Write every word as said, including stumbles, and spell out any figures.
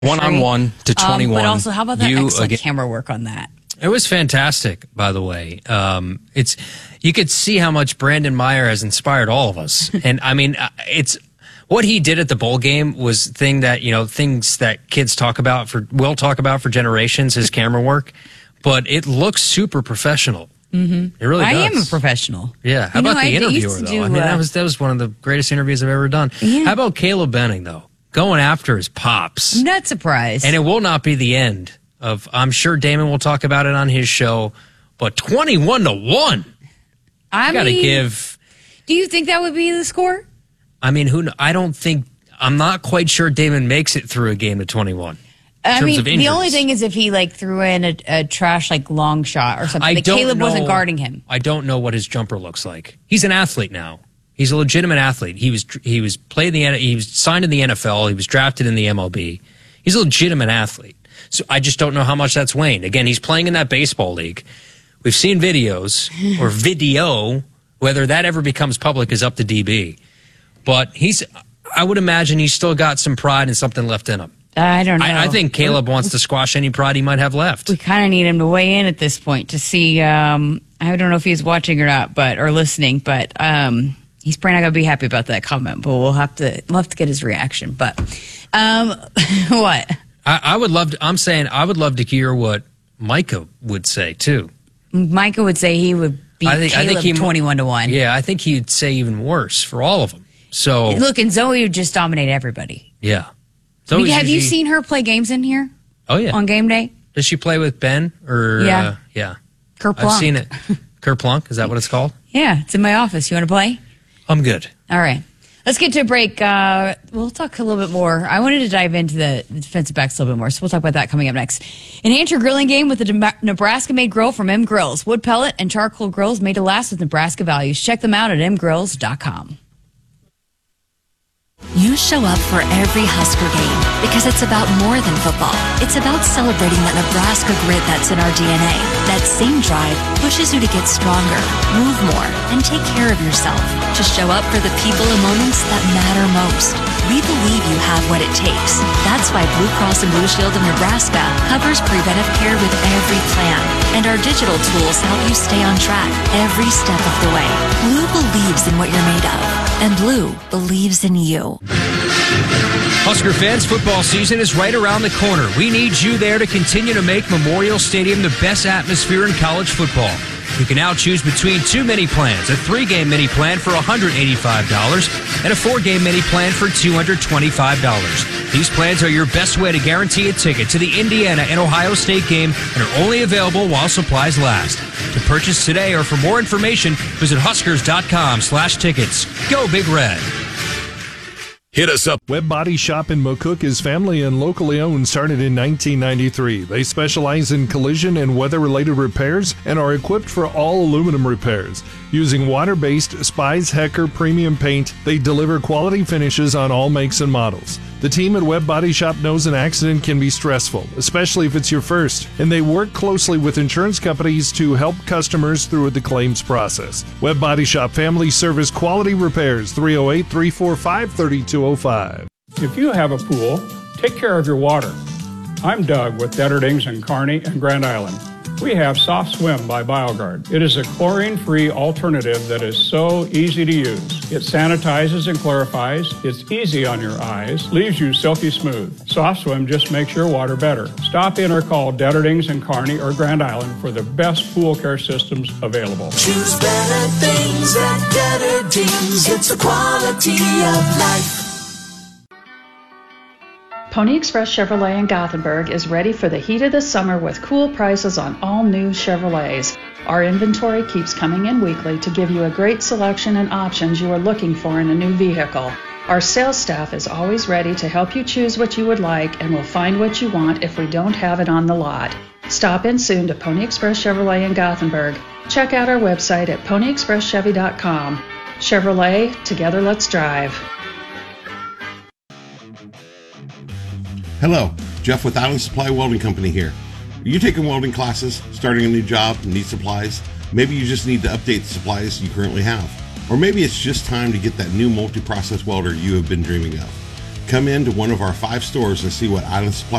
One-on-one to twenty-one. Um, but also, how about that you, excellent again, camera work on that? It was fantastic, by the way. Um, it's you could see how much Brandon Meyer has inspired all of us. And, I mean, it's what he did at the bowl game was thing that, you know, things that kids talk about, for will talk about for generations, his camera work. But it looks super professional. Mm-hmm. It really I does. am a professional. Yeah. How you about know, the I, interviewer, though? Do, I mean, uh, that was that was one of the greatest interviews I've ever done. Yeah. How about Caleb Benning, though? Going after his pops. I'm not surprised. And it will not be the end of, I'm sure Damon will talk about it on his show, but twenty-one to one. I got to give. Do you think that would be the score? I mean, who? I don't think, I'm not quite sure Damon makes it through a game to twenty-one. I mean, the only thing is if he like threw in a, a trash like long shot or something. I Like don't Caleb know, wasn't guarding him. I don't know what his jumper looks like. He's an athlete now. He's a legitimate athlete. He was he was played in the he was signed in the N F L. He was drafted in the M L B. He's a legitimate athlete. So I just don't know how much that's waned. Again, he's playing in that baseball league. We've seen videos or video. Whether that ever becomes public is up to D B. But he's. I would imagine he's still got some pride and something left in him. I don't know. I, I think Caleb wants to squash any pride he might have left. We kind of need him to weigh in at this point to see. Um, I don't know if he's watching or not, but or listening, but. Um, He's probably not going to be happy about that comment, but we'll have to we'll have to get his reaction. But um, what? I, I would love to, I'm saying I would love to hear what Micah would say, too. Micah would say he would beat I think, Caleb I think he, twenty-one to one. Yeah, I think he'd say even worse for all of them. So Look, and Zoe would just dominate everybody. Yeah. I mean, have usually, you seen her play games in here? Oh, yeah. On game day? Does she play with Ben? Or Yeah. Uh, yeah. Kerplunk. I've seen it. Kerplunk, is that what it's called? Yeah, it's in my office. You want to play? I'm good. All right. Let's get to a break. Uh, we'll talk a little bit more. I wanted to dive into the defensive backs a little bit more, so we'll talk about that coming up next. Enhance your grilling game with the Nebraska-made grill from M Grills. Wood pellet and charcoal grills made to last with Nebraska values. Check them out at m grills dot com. You show up for every Husker game because it's about more than football. It's about celebrating that Nebraska grit that's in our D N A. That same drive pushes you to get stronger, move more, and take care of yourself. To show up for the people and moments that matter most. We believe you have what it takes. That's why Blue Cross and Blue Shield of Nebraska covers preventive care with every plan. And our digital tools help you stay on track every step of the way. Blue believes in what you're made of. And Blue believes in you. Husker fans, football season is right around the corner. We need you there to continue to make Memorial Stadium the best atmosphere in college football. You can now choose between two mini plans, a three-game mini plan for one hundred eighty-five dollars and a four-game mini plan for two hundred twenty-five dollars. These plans are your best way to guarantee a ticket to the Indiana and Ohio State game and are only available while supplies last. To purchase today or for more information, visit huskers.com slash tickets. Go Big Red. Hit us up. Webb Body Shop in McCook is family and locally owned, started in nineteen ninety-three. They specialize in collision and weather-related repairs and are equipped for all aluminum repairs. Using water-based Spies Hecker premium paint, they deliver quality finishes on all makes and models. The team at Webb Body Shop knows an accident can be stressful, especially if it's your first, and they work closely with insurance companies to help customers through the claims process. Webb Body Shop Family Service Quality Repairs, three oh eight, three four five, three two oh five. If you have a pool, take care of your water. I'm Doug with Detterdings and Kearney and Grand Island. We have Soft Swim by BioGuard. It is a chlorine-free alternative that is so easy to use. It sanitizes and clarifies. It's easy on your eyes, leaves you silky smooth. Soft Swim just makes your water better. Stop in or call Detterdings and Kearney or Grand Island for the best pool care systems available. Choose better things at Detterdings. It's the quality of life. Pony Express Chevrolet in Gothenburg is ready for the heat of the summer with cool prices on all new Chevrolets. Our inventory keeps coming in weekly to give you a great selection and options you are looking for in a new vehicle. Our sales staff is always ready to help you choose what you would like and will find what you want if we don't have it on the lot. Stop in soon to Pony Express Chevrolet in Gothenburg. Check out our website at pony express chevy dot com. Chevrolet, together let's drive. Hello, Jeff with Island Supply Welding Company here. Are you taking welding classes, starting a new job, and need supplies? Maybe you just need to update the supplies you currently have. Or maybe it's just time to get that new multi-process welder you have been dreaming of. Come into one of our five stores and see what Island Supply